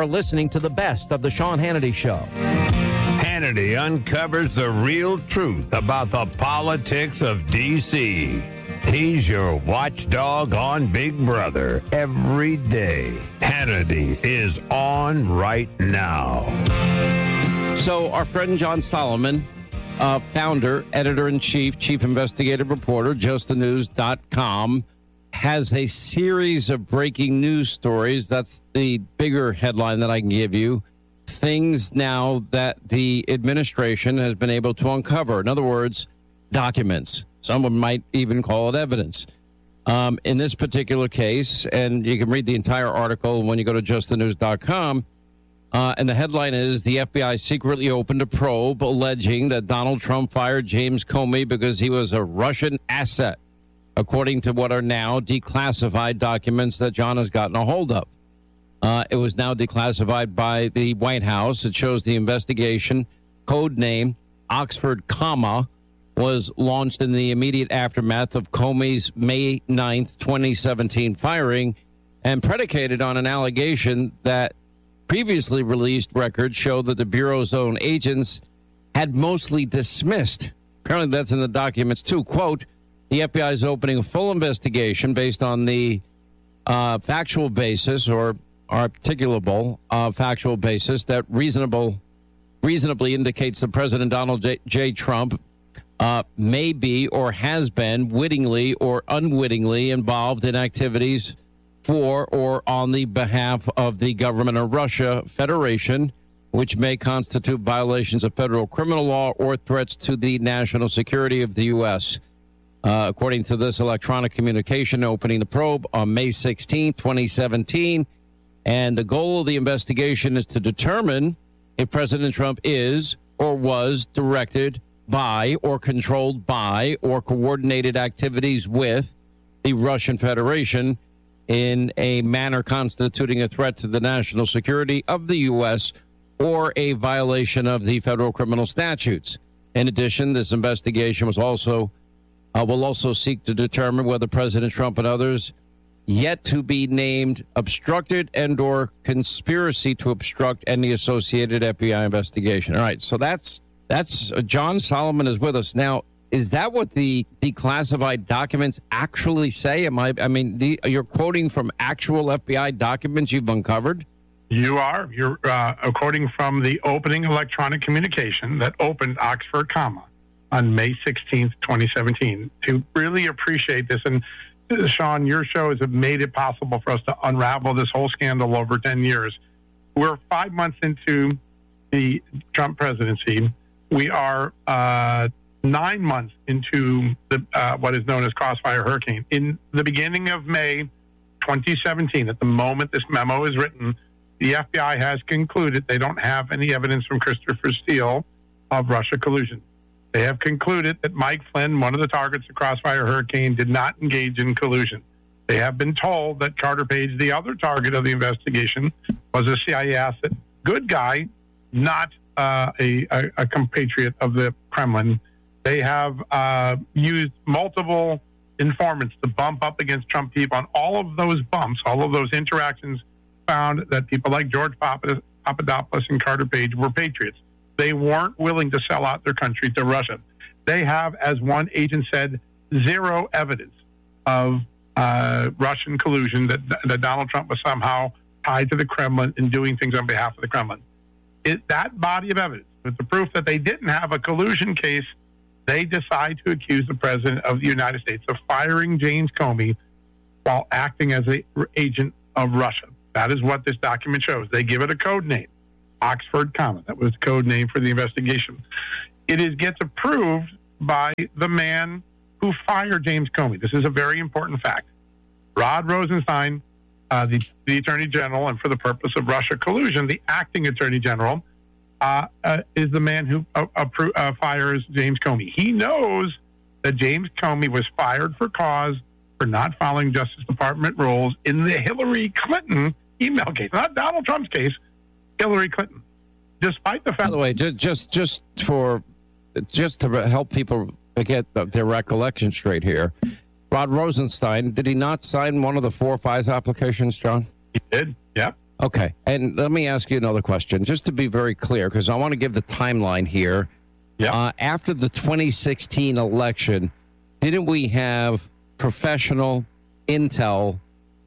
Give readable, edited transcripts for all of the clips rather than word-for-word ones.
are listening to the best of the Sean Hannity Show. Hannity uncovers the real truth about the politics of D.C. He's your watchdog on Big Brother every day. Hannity is on right now. So our friend John Solomon, founder, editor-in-chief, chief investigative reporter, justthenews.com, has a series of breaking news stories. That's the bigger headline that I can give you. Things now that the administration has been able to uncover. In other words, documents. Someone might even call it evidence. In this particular case, and you can read the entire article when you go to justthenews.com, and the headline is, the FBI secretly opened a probe alleging that Donald Trump fired James Comey because he was a Russian asset, according to what are now declassified documents that John has gotten a hold of. It was now declassified by the White House. It shows the investigation, code name Oxford Comma, was launched in the immediate aftermath of Comey's May 9th, 2017 firing, and predicated on an allegation that previously released records show that the Bureau's own agents had mostly dismissed. Apparently that's in the documents too. Quote, the FBI is opening a full investigation based on the factual basis or articulable factual basis that reasonably indicates that President Donald J. Trump may be or has been wittingly or unwittingly involved in activities for or on the behalf of the government of Russia Federation, which may constitute violations of federal criminal law or threats to the national security of the U.S. According to this electronic communication opening the probe on May 16, 2017. And the goal of the investigation is to determine if President Trump is or was directed by or controlled by or coordinated activities with the Russian Federation in a manner constituting a threat to the national security of the U.S. or a violation of the federal criminal statutes. In addition, this investigation will also seek to determine whether President Trump and others yet to be named obstructed and or conspiracy to obstruct any associated FBI investigation. All right, so that's John Solomon is with us now. Is that what the declassified documents actually say? You're quoting from actual FBI documents you've uncovered? You are. You're quoting from the opening electronic communication that opened Oxford Comma on May 16th, 2017. To really appreciate this, and Sean, your shows have made it possible for us to unravel this whole scandal over 10 years. We're 5 months into the Trump presidency. We are 9 months into the what is known as Crossfire Hurricane. In the beginning of May 2017, at the moment this memo is written, the FBI has concluded they don't have any evidence from Christopher Steele of Russia collusion. They have concluded that Mike Flynn, one of the targets of Crossfire Hurricane, did not engage in collusion. They have been told that Carter Page, the other target of the investigation, was a CIA asset. Good guy, not a compatriot of the Kremlin. They have used multiple informants to bump up against Trump people. On all of those bumps, all of those interactions found that people like George Papadopoulos and Carter Page were patriots. They weren't willing to sell out their country to Russia. They have, as one agent said, zero evidence of Russian collusion, that Donald Trump was somehow tied to the Kremlin and doing things on behalf of the Kremlin. That body of evidence, with the proof that they didn't have a collusion case, they decide to accuse the President of the United States of firing James Comey while acting as an agent of Russia. That is what this document shows. They give it a code name. Oxford Comma. That was the code name for the investigation. It gets approved by the man who fired James Comey. This is a very important fact. Rod Rosenstein, the Attorney General, and for the purpose of Russia collusion, the acting Attorney General, is the man who fires James Comey. He knows that James Comey was fired for cause for not following Justice Department rules in the Hillary Clinton email case, not Donald Trump's case, Hillary Clinton. Despite the fact, by the way, just to help people get their recollection straight here, Rod Rosenstein, did he not sign one of the 4 FISA applications, John? He did. Yeah. Okay. And let me ask you another question, just to be very clear, because I want to give the timeline here. Yeah. After the 2016 election, didn't we have professional intelligence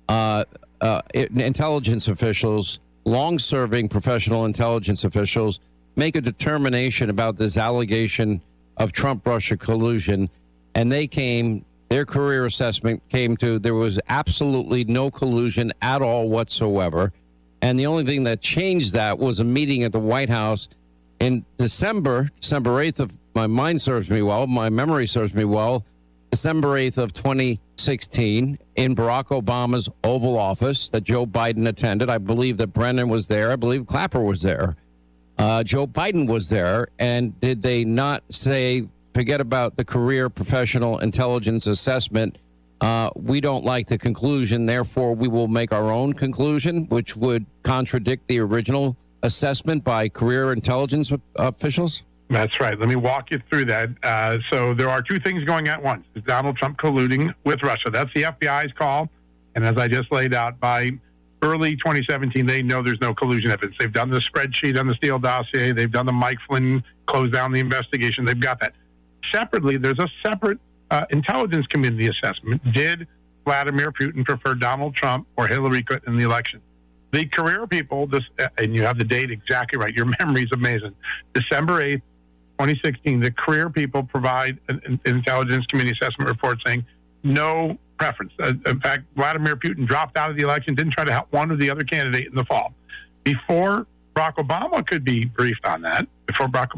officials, long-serving professional intelligence officials, make a determination about this allegation of Trump-Russia collusion, and their career assessment came to there was absolutely no collusion at all whatsoever, and the only thing that changed that was a meeting at the White House in December 8th of, my memory serves me well, December 8th of 2016 in Barack Obama's Oval Office that Joe Biden attended. I believe that Brennan was there. I believe Clapper was there. Joe Biden was there. And did they not say, forget about the career professional intelligence assessment, we don't like the conclusion, therefore we will make our own conclusion, which would contradict the original assessment by career intelligence officials? That's right. Let me walk you through that. So there are two things going at once. There's Donald Trump colluding with Russia. That's the FBI's call. And as I just laid out, by early 2017, they know there's no collusion evidence. They've done the spreadsheet on the Steele dossier. They've done the Mike Flynn close down the investigation. They've got that. Separately, there's a separate intelligence community assessment. Did Vladimir Putin prefer Donald Trump or Hillary Clinton in the election? The career people, and you have the date exactly right. Your memory is amazing. December 8th, 2016, the career people provide an intelligence community assessment report saying no preference. In fact, Vladimir Putin dropped out of the election, didn't try to help one or the other candidate in the fall. Before Barack Obama could be briefed on it, Barack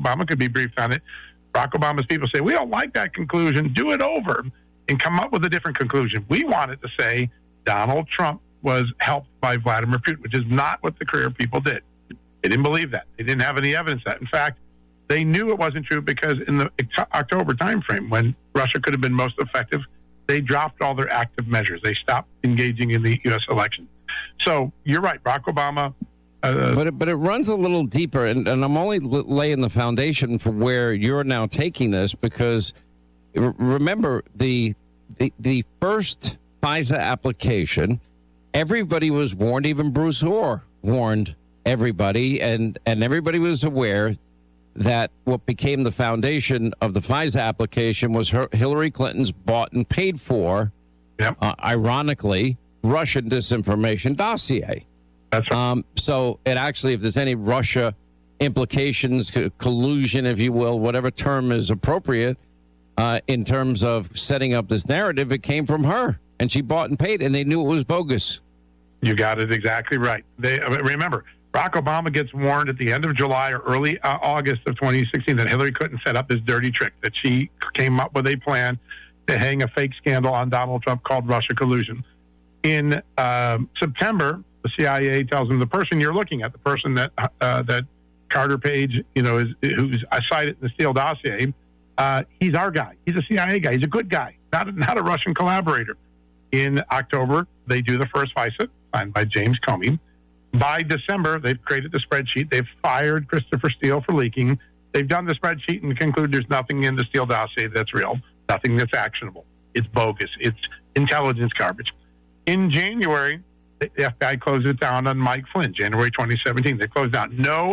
Obama's people say, we don't like that conclusion, do it over, and come up with a different conclusion. We wanted to say Donald Trump was helped by Vladimir Putin, which is not what the career people did. They didn't believe that. They didn't have any evidence of that. In fact, they knew it wasn't true because in the October timeframe, when Russia could have been most effective, they dropped all their active measures. They stopped engaging in the U.S. election. So you're right, Barack Obama. But it runs a little deeper, and I'm only laying the foundation for where you're now taking this, because remember the first FISA application, everybody was warned. Even Bruce Orr warned everybody, and everybody was aware that what became the foundation of the FISA application was Hillary Clinton's bought and paid for, ironically, Russian disinformation dossier. That's right. So it actually, if there's any Russia implications, collusion, if you will, whatever term is appropriate, in terms of setting up this narrative, it came from her, and she bought and paid, and they knew it was bogus. You got it exactly right. Remember, Barack Obama gets warned at the end of July or early August of 2016 that Hillary Clinton set up this dirty trick, that she came up with a plan to hang a fake scandal on Donald Trump called Russia collusion. In September, the CIA tells him the person you're looking at, the person that Carter Page, who's I cited in the Steele dossier, he's our guy. He's a CIA guy. He's a good guy, not a Russian collaborator. In October, they do the first FISA, signed by James Comey. By December, they've created the spreadsheet. They've fired Christopher Steele for leaking. They've done the spreadsheet and conclude there's nothing in the Steele dossier that's real, nothing that's actionable. It's bogus. It's intelligence garbage. In January, the FBI closed it down on Mike Flynn, January 2017. They closed down. No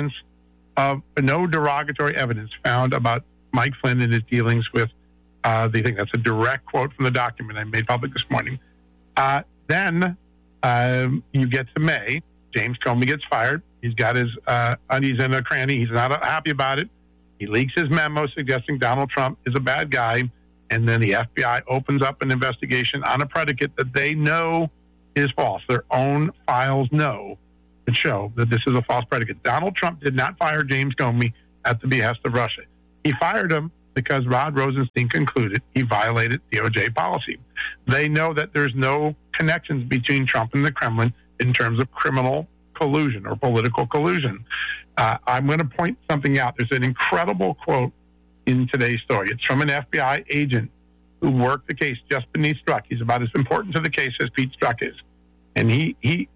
derogatory evidence found about Mike Flynn and his dealings with the thing. That's a direct quote from the document I made public this morning. Then you get to May. James Comey gets fired. He's got his undies in a cranny. He's not happy about it. He leaks his memo suggesting Donald Trump is a bad guy. And then the FBI opens up an investigation on a predicate that they know is false. Their own files know and show that this is a false predicate. Donald Trump did not fire James Comey at the behest of Russia. He fired him because Rod Rosenstein concluded he violated DOJ policy. They know that there's no connections between Trump and the Kremlin in terms of criminal collusion or political collusion. I'm going to point something out. There's an incredible quote in today's story. It's from an FBI agent who worked the case just beneath Strzok. He's about as important to the case as Pete Strzok is. And he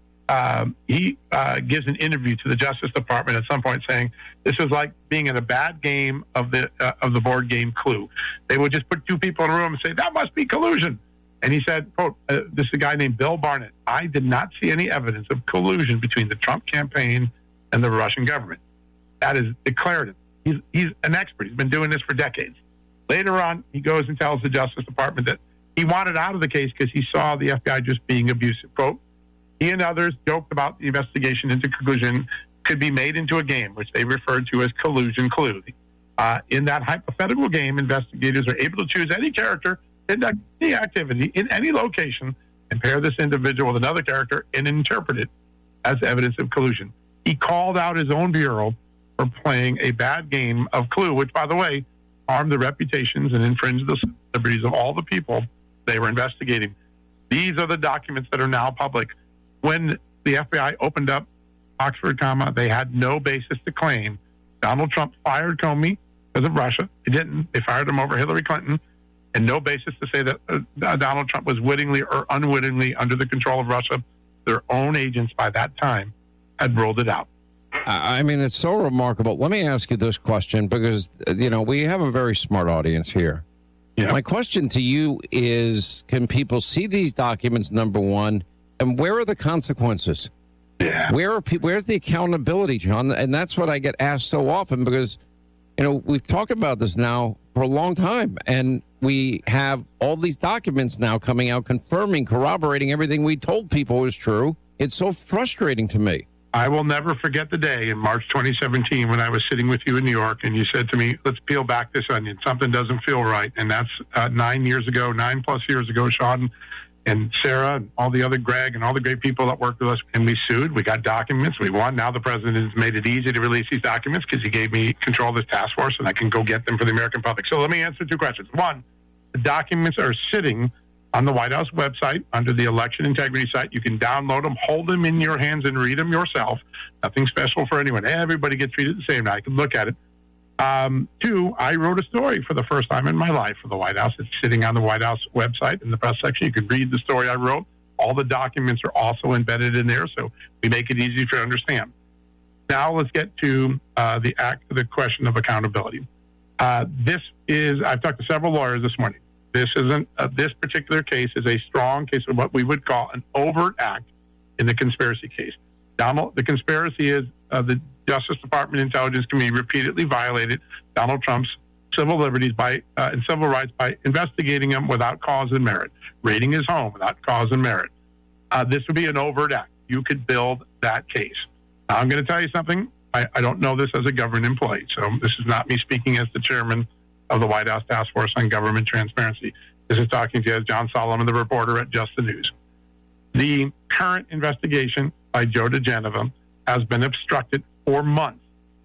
gives an interview to the Justice Department at some point saying, this is like being in a bad game of the board game Clue. They would just put two people in a room and say, that must be collusion. And he said, quote, this is a guy named Bill Barnett. I did not see any evidence of collusion between the Trump campaign and the Russian government. That is declarative. He's an expert. He's been doing this for decades. Later on, he goes and tells the Justice Department that he wanted out of the case because he saw the FBI just being abusive. Quote, he and others joked about the investigation into collusion could be made into a game, which they referred to as collusion clue. In that hypothetical game, investigators are able to choose any character, conduct any activity in any location, and pair this individual with another character and interpret it as evidence of collusion. He called out his own bureau for playing a bad game of Clue, which, by the way, harmed the reputations and infringed the liberties of all the people they were investigating. These are the documents that are now public. When the FBI opened up Oxford, they had no basis to claim Donald Trump fired Comey because of Russia. He didn't. They fired him over Hillary Clinton, and no basis to say that Donald Trump was wittingly or unwittingly under the control of Russia. Their own agents by that time had ruled it out. I mean, it's so remarkable. Let me ask you this question because, we have a very smart audience here. Yeah. My question to you is, can people see these documents, number one, and where are the consequences? Yeah. Where's the accountability, John? And that's what I get asked so often because, we've talked about this now for a long time, and we have all these documents now coming out confirming, corroborating everything we told people was true. It's so frustrating to me. I will never forget the day in March 2017 when I was sitting with you in New York and you said to me, let's peel back this onion. Something doesn't feel right. And that's 9+ years ago, Sean and Sarah and all the other Greg and all the great people that worked with us. And we sued. We got documents. We won. Now the president has made it easy to release these documents because he gave me control of this task force and I can go get them for the American public. So let me answer two questions. One, the documents are sitting on the White House website under the election integrity site. You can download them, hold them in your hands, and read them yourself. Nothing special for anyone. Everybody gets treated the same. Now I can look at it. Two, I wrote a story for the first time in my life for the White House. It's sitting on the White House website in the press section. You can read the story I wrote. All the documents are also embedded in there, so we make it easy for you to understand. Now let's get to the question of accountability. I've talked to several lawyers this morning. This particular case is a strong case of what we would call an overt act in the conspiracy case. The conspiracy is the Justice Department Intelligence Committee repeatedly violated Donald Trump's civil liberties and civil rights by investigating him without cause and merit, raiding his home without cause and merit. This would be an overt act. You could build that case. Now, I'm going to tell you something. I don't know this as a government employee, so this is not me speaking as the chairman of the White House Task Force on Government Transparency. This is talking to you as John Solomon, the reporter at Just the News. The current investigation by Joe DeGenova has been obstructed for months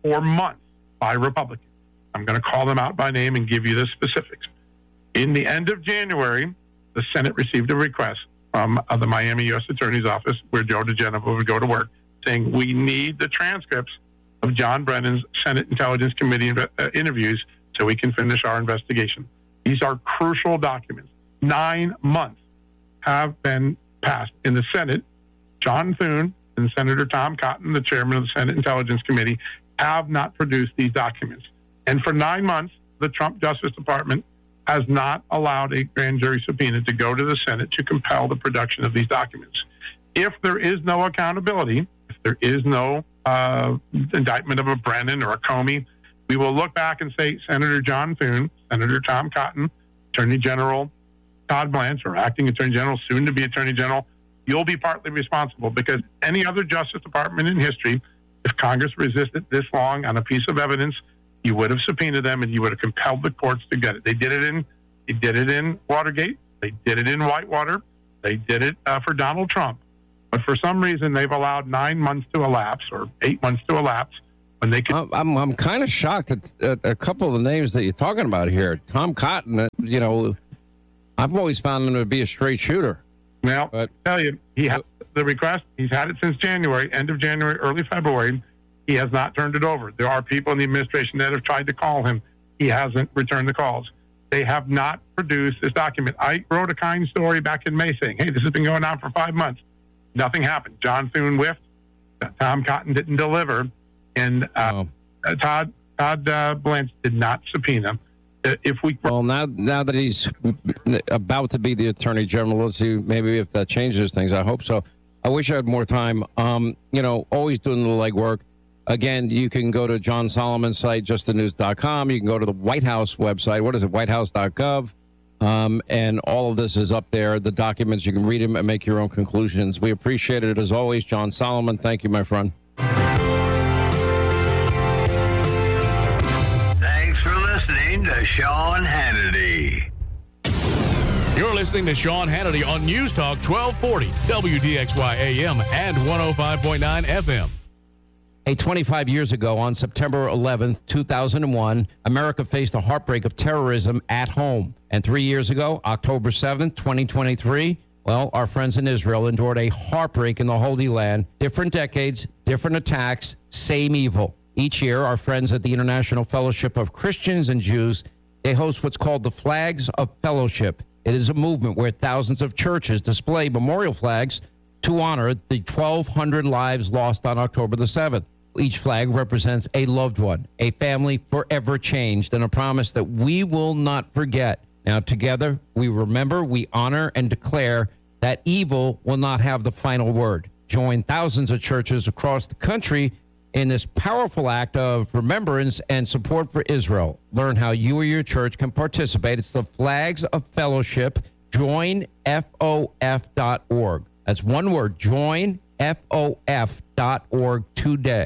by Republicans. I'm going to call them out by name and give you the specifics. In the end of January, the Senate received a request from the Miami U.S. Attorney's Office, where Joe DeGenova would go to work, saying we need the transcripts of John Brennan's Senate Intelligence Committee interviews so we can finish our investigation. These are crucial documents. 9 months have been passed. In the Senate, John Thune and Senator Tom Cotton, the chairman of the Senate Intelligence Committee, have not produced these documents. And for 9 months, the Trump Justice Department has not allowed a grand jury subpoena to go to the Senate to compel the production of these documents. If there is no accountability, if there is no indictment of a Brennan or a Comey, we will look back and say Senator John Thune, Senator Tom Cotton, Attorney General Todd Blanche, or Acting Attorney General, soon to be Attorney General, you'll be partly responsible because any other Justice Department in history, if Congress resisted this long on a piece of evidence, you would have subpoenaed them and you would have compelled the courts to get it. They did it in Watergate. They did it in Whitewater. They did it for Donald Trump. But for some reason, they've allowed 9 months to elapse or 8 months to elapse. I'm kind of shocked at a couple of the names that you're talking about here. Tom Cotton, I've always found him to be a straight shooter. Well, I tell you, he had the request. He's had it since January, end of January, early February. He has not turned it over. There are people in the administration that have tried to call him. He hasn't returned the calls. They have not produced this document. I wrote a kind story back in May saying, hey, this has been going on for 5 months. Nothing happened. John Thune whiffed. Tom Cotton didn't deliver. And Todd Blanche did not subpoena. if we... Well, now that he's about to be the Attorney General, let's see maybe if that changes things. I hope so. I wish I had more time. Always doing the legwork. Again, you can go to John Solomon's site, justthenews.com. You can go to the White House website. What is it? whitehouse.gov. And all of this is up there. The documents, you can read them and make your own conclusions. We appreciate it as always. John Solomon, thank you, my friend. Thanks for listening to Sean Hannity. You're listening to Sean Hannity on News Talk 1240, WDXY AM and 105.9 FM. 25 years ago, on September 11th, 2001, America faced a heartbreak of terrorism at home. And 3 years ago, October 7th, 2023, our friends in Israel endured a heartbreak in the Holy Land. Different decades, different attacks, same evil. Each year, our friends at the International Fellowship of Christians and Jews, they host what's called the Flags of Fellowship. It is a movement where thousands of churches display memorial flags to honor the 1,200 lives lost on October the 7th. Each flag represents a loved one, a family forever changed, and a promise that we will not forget. Now, together, we remember, we honor, and declare that evil will not have the final word. Join thousands of churches across the country in this powerful act of remembrance and support for Israel. Learn how you or your church can participate. It's the Flags of Fellowship. JoinFOF.org. That's one word, joinFOF.org today.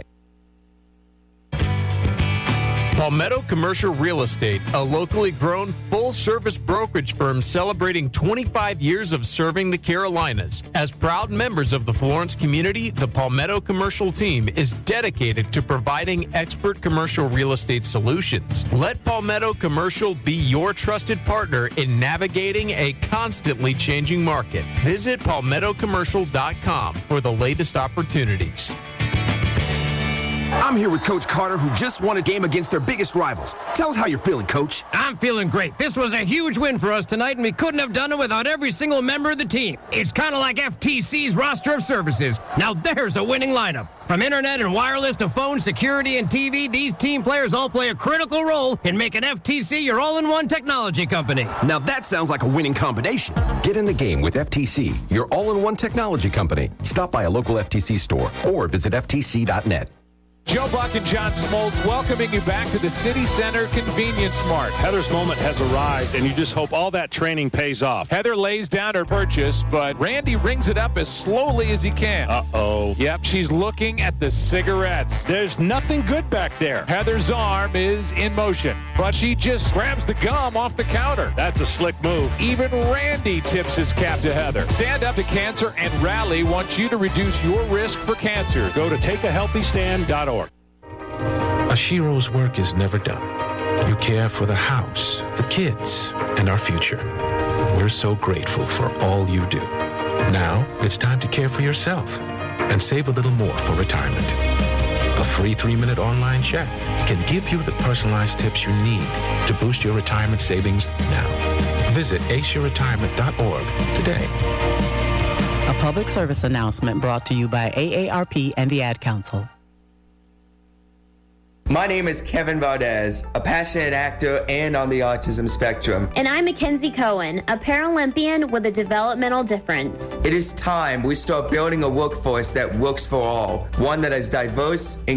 Palmetto Commercial Real Estate, a locally grown full-service brokerage firm celebrating 25 years of serving the Carolinas. As proud members of the Florence community, the Palmetto Commercial team is dedicated to providing expert commercial real estate solutions. Let Palmetto Commercial be your trusted partner in navigating a constantly changing market. Visit palmettocommercial.com for the latest opportunities. I'm here with Coach Carter, who just won a game against their biggest rivals. Tell us how you're feeling, Coach. I'm feeling great. This was a huge win for us tonight, and we couldn't have done it without every single member of the team. It's kind of like FTC's roster of services. Now there's a winning lineup. From internet and wireless to phone, security, and TV, these team players all play a critical role in making FTC your all-in-one technology company. Now that sounds like a winning combination. Get in the game with FTC, your all-in-one technology company. Stop by a local FTC store or visit FTC.net. Joe Buck and John Smoltz welcoming you back to the City Center Convenience Mart. Heather's moment has arrived, and you just hope all that training pays off. Heather lays down her purchase, but Randy rings it up as slowly as he can. Uh-oh. Yep, she's looking at the cigarettes. There's nothing good back there. Heather's arm is in motion, but she just grabs the gum off the counter. That's a slick move. Even Randy tips his cap to Heather. Stand Up to Cancer and Rally wants you to reduce your risk for cancer. Go to takeahealthystand.org. Ashiro's work is never done. You care for the house, the kids, and our future. We're so grateful for all you do. Now, it's time to care for yourself and save a little more for retirement. A free 3-minute online chat can give you the personalized tips you need to boost your retirement savings now. Visit aceyourretirement.org today. A public service announcement brought to you by AARP and the Ad Council. My name is Kevin Valdez, a passionate actor and on the autism spectrum. And I'm Mackenzie Cohen, a Paralympian with a developmental difference. It is time we start building a workforce that works for all, one that is diverse,